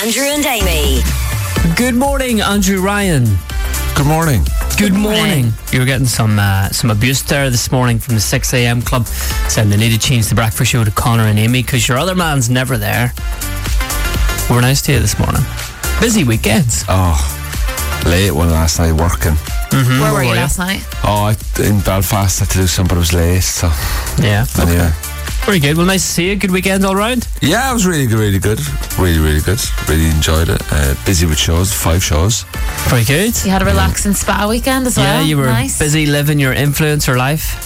Andrew and Amy. Good morning, Andrew Ryan. Good morning. Good morning. You were getting some abuse there this morning from the 6 a.m. club, saying they need to change the breakfast show to Connor and Amy because your other man's never there. We're nice to you this morning. Busy weekends. Oh, late one last night working. Where were you last night? Oh, in Belfast. I had to do something, but it was late. So Yeah. anyway. Very good. Well, nice to see you. Good weekend all round. Yeah, it was really good. Really good. Really good. Really enjoyed it. Busy with shows. 5 shows. Very good. You had a relaxing spa weekend as well. Yeah, you were nice. busy living your influencer life.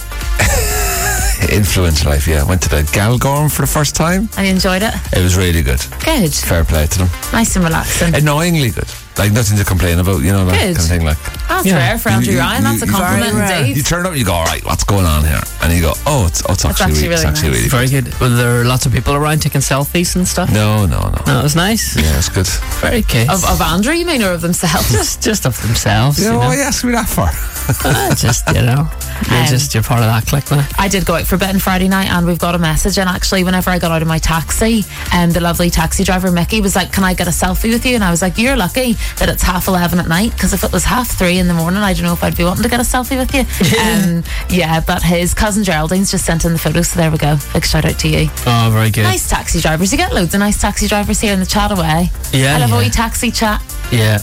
Influence life, yeah. Went to the Galgorm for the first time. And you enjoyed it? It was really good. Good. Fair play to them. Nice and relaxing. Annoyingly good. Like nothing to complain about, you know, that Good. kind of thing. Like That's Yeah. rare for Andrew Ryan. That's a compliment indeed. you turn up and you go, all right, what's going on here? And you go, it's actually really nice. really good. Very good. Were there lots of people around taking selfies and stuff? No. No, it was nice. Yeah, it's good. Very good. Of Andrew, you mean, or of themselves? just of themselves. You know, you know. what you asked me that for? Just, you know, you're part of that clique now. I did go out for a bit on Friday night, and we've got a message. And actually, whenever I got out of my taxi, the lovely taxi driver Mickey was like, "Can I get a selfie with you?" And I was like, "You're lucky that it's 11:30 at night, because if it was 3:30 in the morning, I don't know if I'd be wanting to get a selfie with you." But his cousin Geraldine's just sent in the photos, so there we go. Big shout out to you. Oh, very good. Nice taxi drivers. You get loads of nice taxi drivers here in the chat away. Yeah, I love a yeah. wee taxi chat. Yeah.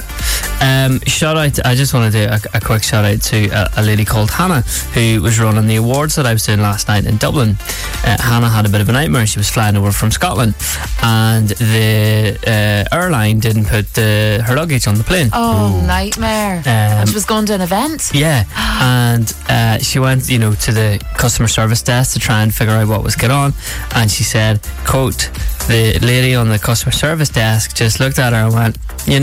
Shout out. I just want to do a quick shout out to a lady called Hannah, who was running the awards that I was doing last night in Dublin. Hannah had a bit of a nightmare. She was flying over from Scotland, and the airline didn't put her luggage on the plane. Oh, nightmare. And she was going to an event. Yeah, and she went, to the customer service desk to try and figure out what was going on, and she said, quote, the lady on the customer service desk just looked at her and went,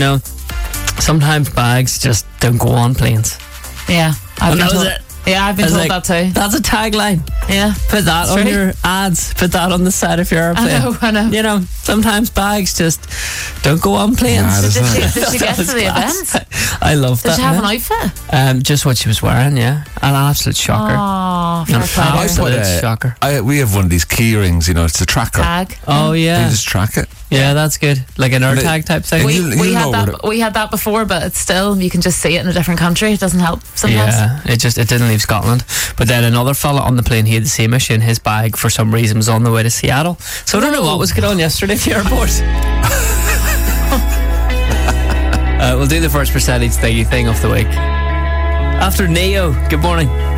sometimes bags just don't go on planes. Yeah. And that was it. Yeah, I've been I was told like, that too. That's a tagline. Yeah. Put that It's on true. your ads. Put that on the side of your airplane. I know. Sometimes bags just don't go on planes. Nah, Did there's she get to the Class. event? I love Did that. she have an man. outfit? Just what she was wearing, yeah. An absolute shocker. Oh, fair An play. absolute shocker. We have one of these key rings, it's a tracker. Tag. Oh, yeah. You just track it. Yeah, that's good. Like an AirTag type thing. And We you had know that. what We had that before, but it's still, you can just see it in a different country. It doesn't help sometimes. Yeah, it didn't leave Scotland. But then another fella on the plane, he had the same issue, and his bag for some reason was on the way to Seattle. So I don't know what was going on yesterday at the airport. We'll do the first percentage thingy thing of the week after Neo. Good morning.